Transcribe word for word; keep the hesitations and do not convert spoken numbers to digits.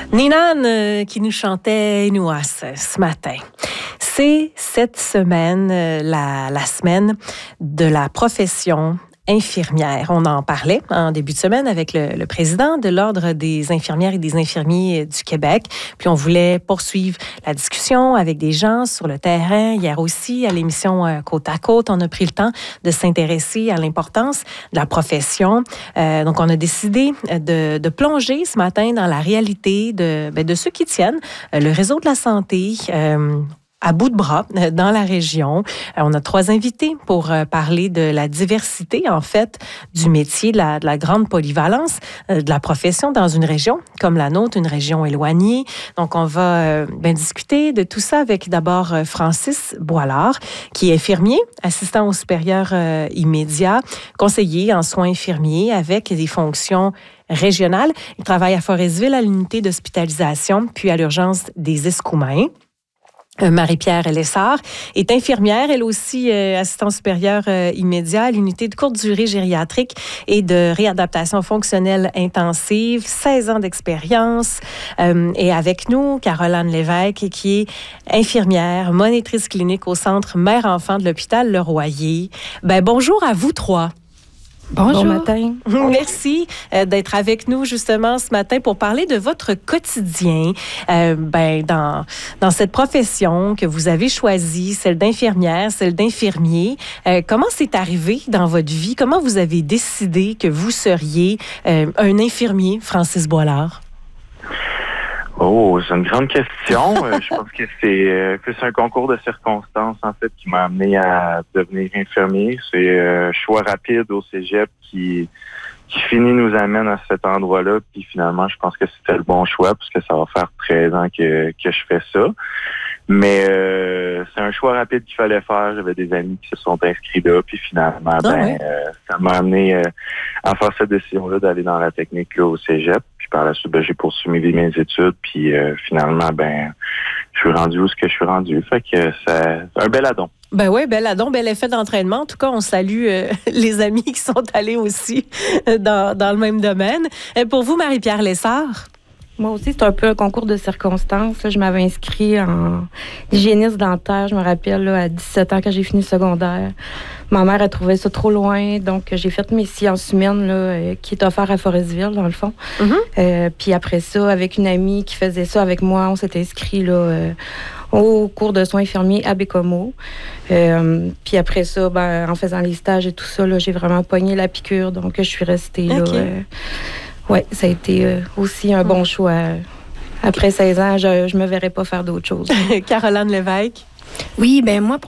Ninan euh, qui nous chantait Inouas ce matin. C'est cette semaine, euh, la, la semaine de la profession infirmière. On en parlait en début de semaine avec le, le président de l'Ordre des infirmières et des infirmiers du Québec. Puis on voulait poursuivre la discussion avec des gens sur le terrain. Hier aussi, à l'émission euh, Côte à Côte, on a pris le temps de s'intéresser à l'importance de la profession. Euh, donc, on a décidé de, de plonger ce matin dans la réalité de, ben, de ceux qui tiennent euh, le réseau de la santé euh, à bout de bras dans la région. On a trois invités pour parler de la diversité, en fait, du métier, de la, de la grande polyvalence de la profession dans une région comme la nôtre, une région éloignée. Donc, on va ben, discuter de tout ça avec d'abord Francis Boilard, qui est infirmier, assistant au supérieur euh, immédiat, conseiller en soins infirmiers avec des fonctions régionales. Il travaille à Forestville à l'unité d'hospitalisation, puis à l'urgence des Escoumins. Marie-Pierre Lessard est infirmière, elle aussi euh, assistante supérieure euh, immédiat à l'unité de courte durée gériatrique et de réadaptation fonctionnelle intensive, seize ans d'expérience. Euh, et avec nous, Caroline Lévesque, qui est infirmière, monitrice clinique au centre mère-enfant de l'hôpital Le Royer. Ben, bonjour à vous trois. Bonjour. Bon matin. Merci euh, d'être avec nous justement ce matin pour parler de votre quotidien euh, ben, dans, dans cette profession que vous avez choisie, celle d'infirmière, celle d'infirmier. Euh, comment c'est arrivé dans votre vie? Comment vous avez décidé que vous seriez euh, un infirmier, Francis Boilard? Oh, c'est une grande question. euh, je pense que c'est euh, que c'est un concours de circonstances, en fait, qui m'a amené à devenir infirmier. C'est un euh, choix rapide au cégep qui, qui finit nous amène à cet endroit-là. Puis finalement, je pense que c'était le bon choix puisque ça va faire treize ans que, que je fais ça. Mais euh, c'est un choix rapide qu'il fallait faire. J'avais des amis qui se sont inscrits là. Puis finalement, ah, ben, ouais. euh, ça m'a amené euh, à faire cette décision-là d'aller dans la technique là, au cégep. Puis par la suite, ben, j'ai poursuivi mes études. Puis euh, finalement, ben, je suis rendu où ce que je suis rendu. Fait que c'est un bel addon. Ben oui, bel addon, bel effet d'entraînement. En tout cas, on salue euh, les amis qui sont allés aussi dans, dans le même domaine. Et pour vous, Marie-Pierre Lessard? Moi aussi, c'est un peu un concours de circonstances. Là, je m'avais inscrit en hygiéniste dentaire, je me rappelle, là, à dix-sept ans quand j'ai fini le secondaire. Ma mère a trouvé ça trop loin, donc j'ai fait mes sciences humaines, là, euh, qui est offert à Forestville, dans le fond. Mm-hmm. Euh, puis après ça, avec une amie qui faisait ça avec moi, on s'est inscrit là, euh, au cours de soins infirmiers à Bécomo. Euh, puis après ça, ben, en faisant les stages et tout ça, là, j'ai vraiment pogné la piqûre, donc je suis restée là. Okay. Euh, Oui, ça a été euh, aussi un bon choix. Après seize ans, je ne me verrais pas faire d'autre chose. Caroline Lévesque? Oui, bien moi,